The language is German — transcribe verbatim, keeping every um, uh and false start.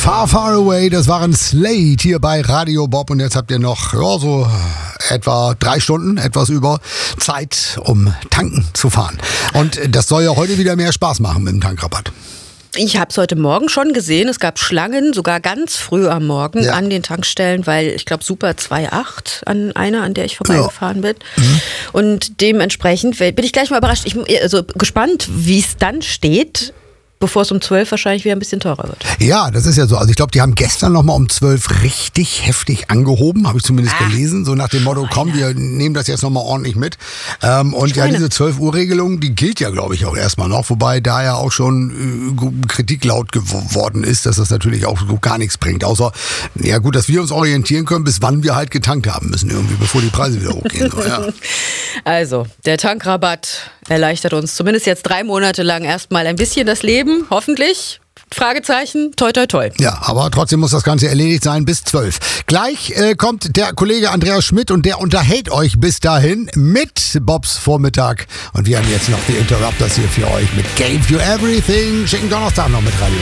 Far, Far Away, das waren Slade hier bei Radio Bob und jetzt habt ihr noch ja, so etwa drei Stunden, etwas über Zeit, um tanken zu fahren. Und das soll ja heute wieder mehr Spaß machen mit dem Tankrabatt. Ich habe es heute Morgen schon gesehen. Es gab Schlangen, sogar ganz früh am Morgen ja. an den Tankstellen, weil ich glaube Super zwei Komma acht an einer, an der ich vorbeigefahren ja. bin. Mhm. Und dementsprechend bin ich gleich mal überrascht. Ich bin also gespannt, wie es dann steht, bevor es um zwölf wahrscheinlich wieder ein bisschen teurer wird. Ja, das ist ja so. Also ich glaube, die haben gestern nochmal um zwölf richtig heftig angehoben, habe ich zumindest ah, gelesen. So nach dem Motto, komm, wir nehmen das jetzt nochmal ordentlich mit. Ähm, und Schweine. ja, diese zwölf Uhr Regelung, die gilt ja, glaube ich, auch erstmal noch. Wobei da ja auch schon äh, Kritik laut geworden ist, dass das natürlich auch so gar nichts bringt. Außer, ja gut, dass wir uns orientieren können, bis wann wir halt getankt haben müssen irgendwie, bevor die Preise wieder hochgehen. So, ja. Also, der Tankrabatt erleichtert uns zumindest jetzt drei Monate lang erstmal ein bisschen das Leben. Hoffentlich. Fragezeichen, toi toi toi. Ja, aber trotzdem muss das Ganze erledigt sein bis zwölf. Gleich äh, kommt der Kollege Andreas Schmidt und der unterhält euch bis dahin mit Bobs Vormittag. Und wir haben jetzt noch die Interrupters hier für euch mit Game for Everything. Schicken Donnerstag noch mit Radio.